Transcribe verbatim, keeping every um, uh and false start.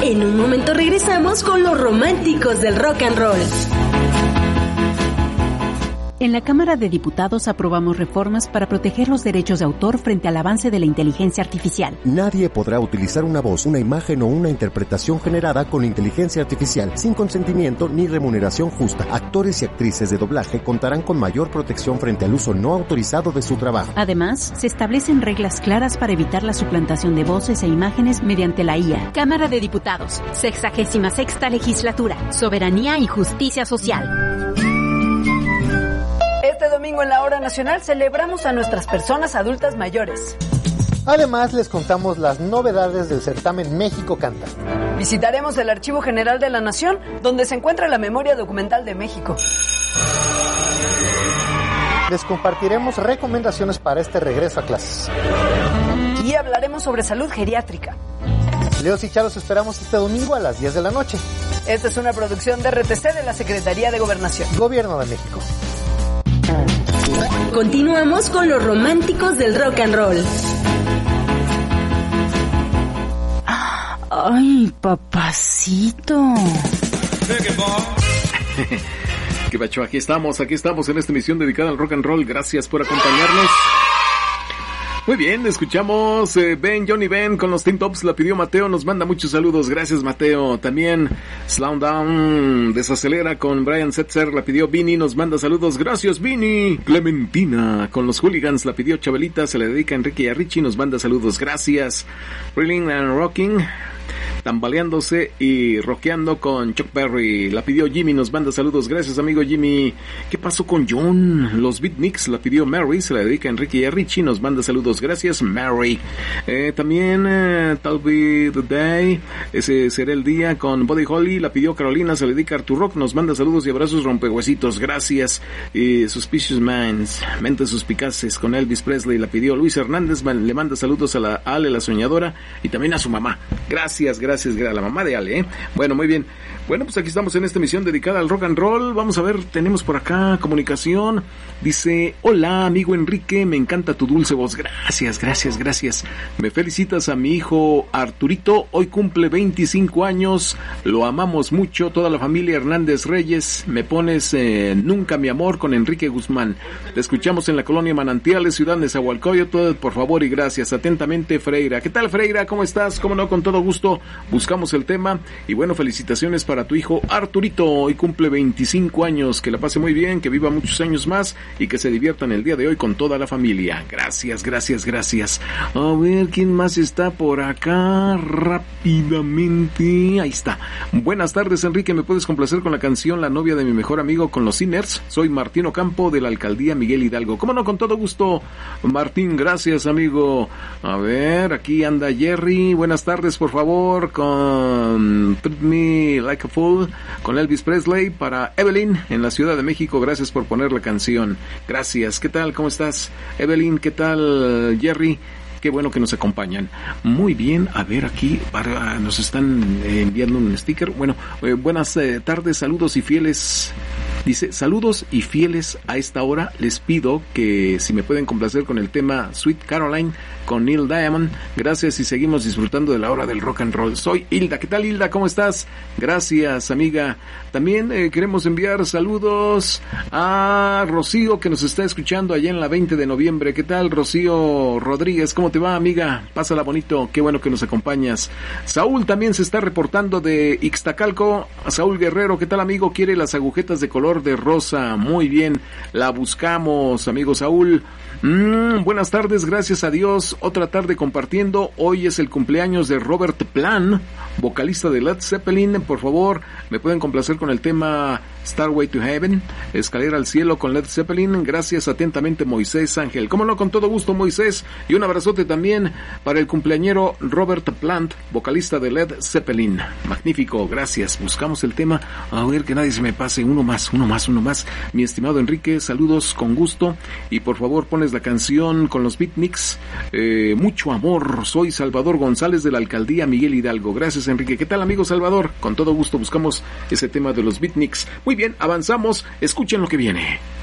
En un momento regresamos con los románticos del rock and roll. En la Cámara de Diputados aprobamos reformas para proteger los derechos de autor frente al avance de la inteligencia artificial. Nadie podrá utilizar una voz, una imagen o una interpretación generada con inteligencia artificial sin consentimiento ni remuneración justa. Actores y actrices de doblaje contarán con mayor protección frente al uso no autorizado de su trabajo. Además, se establecen reglas claras para evitar la suplantación de voces e imágenes mediante la I A. Cámara de Diputados, sexagésima sexta legislatura, soberanía y justicia social. Este domingo en la Hora Nacional celebramos a nuestras personas adultas mayores. Además, les contamos las novedades del certamen México Canta. Visitaremos el Archivo General de la Nación, donde se encuentra la memoria documental de México. Les compartiremos recomendaciones para este regreso a clases. Y hablaremos sobre salud geriátrica. Leos y Charos esperamos este domingo a las diez de la noche. Esta es una producción de R T C de la Secretaría de Gobernación. Gobierno de México. Continuamos con los románticos del rock and roll. Ay, papacito. ¿Qué pacho? Aquí estamos, aquí estamos en esta emisión dedicada al rock and roll. Gracias por acompañarnos. Muy bien, escuchamos eh, Ben, Johnny Ben con los Teen Tops, la pidió Mateo, nos manda muchos saludos, gracias Mateo. También Slow Down, Desacelera con Brian Setzer, la pidió Vini, nos manda saludos, gracias Vini. Clementina con los Hooligans, la pidió Chabelita, se le dedica a Enrique y a Richie, nos manda saludos, gracias. Reeling and Rocking, Tambaleándose y Rockeando con Chuck Berry, la pidió Jimmy, nos manda saludos, gracias amigo Jimmy. ¿Qué pasó con John? Los Beatniks, la pidió Mary, se la dedica a Enrique y a Richie, nos manda saludos, gracias Mary. Eh, también eh, Tal Be The Day, ese será el día con Buddy Holly, la pidió Carolina, se le dedica a Artur Rock, nos manda saludos y abrazos rompehuesitos, gracias. Eh, Suspicious Minds, Mentes Suspicaces con Elvis Presley, la pidió Luis Hernández, le manda saludos a la a Ale la Soñadora y también a su mamá, gracias, gracias. Gracias, a la mamá de Ale, ¿eh? Bueno, muy bien. Bueno, pues aquí estamos en esta emisión dedicada al rock and roll. Vamos a ver, tenemos por acá comunicación. Dice, hola, amigo Enrique, me encanta tu dulce voz. Gracias, gracias, gracias. Me felicitas a mi hijo Arturito. Hoy cumple veinticinco años. Lo amamos mucho, toda la familia Hernández Reyes. Me pones eh, Nunca mi amor con Enrique Guzmán. Te escuchamos en la colonia Manantiales, ciudad de Nezahualcóyotl. Por favor y gracias. Atentamente, Freira. ¿Qué tal, Freira? ¿Cómo estás? ¿Cómo no? Con todo gusto. Buscamos el tema y bueno, felicitaciones para tu hijo Arturito, hoy cumple veinticinco años, que la pase muy bien, que viva muchos años más y que se diviertan el día de hoy con toda la familia. Gracias, gracias, gracias. A ver, ¿quién más está por acá? Rápidamente, ahí está. Buenas tardes, Enrique, ¿me puedes complacer con la canción La novia de mi mejor amigo con los Sinners? Soy Martín Ocampo de la alcaldía Miguel Hidalgo. ¿Cómo no? Con todo gusto, Martín, gracias, amigo. A ver, aquí anda Jerry, buenas tardes, por favor, con Treat Me Like a Fool, con Elvis Presley, para Evelyn en la Ciudad de México, gracias por poner la canción, gracias. ¿Qué tal? ¿Cómo estás, Evelyn? ¿Qué tal, Jerry? Qué bueno que nos acompañan. Muy bien, a ver aquí, para, nos están eh, enviando un sticker. Bueno, eh, buenas eh, tardes, saludos y fieles. Dice, saludos y fieles a esta hora. Les pido que si me pueden complacer con el tema Sweet Caroline con Neil Diamond. Gracias y seguimos disfrutando de la hora del rock and roll. Soy Hilda. ¿Qué tal, Hilda? ¿Cómo estás? Gracias, amiga. También eh, queremos enviar saludos a Rocío, que nos está escuchando allá en la veinte de noviembre. ¿Qué tal, Rocío Rodríguez? ¿Cómo te va, amiga? Pásala bonito. Qué bueno que nos acompañas. Saúl también se está reportando de Ixtacalco. Saúl Guerrero, ¿qué tal, amigo? Quiere las agujetas de color de rosa. Muy bien, la buscamos, amigo Saúl. Mm, buenas tardes, gracias a Dios. Otra tarde compartiendo. Hoy es el cumpleaños de Robert Plant, vocalista de Led Zeppelin. Por favor, me pueden complacer con el tema Starway to Heaven, Escalera al Cielo con Led Zeppelin. Gracias, atentamente, Moisés Ángel. Cómo no, con todo gusto, Moisés. Y un abrazote también para el cumpleañero Robert Plant, vocalista de Led Zeppelin. Magnífico, gracias. Buscamos el tema. A ver, que nadie se me pase. Uno más, uno más, uno más. Mi estimado Enrique, saludos con gusto. Y por favor, pones la canción con los Beatniks. Eh, mucho amor. Soy Salvador González de la alcaldía Miguel Hidalgo. Gracias, Enrique. ¿Qué tal, amigo Salvador? Con todo gusto buscamos ese tema de los Beatniks. Muy bien, avanzamos. Escuchen lo que viene.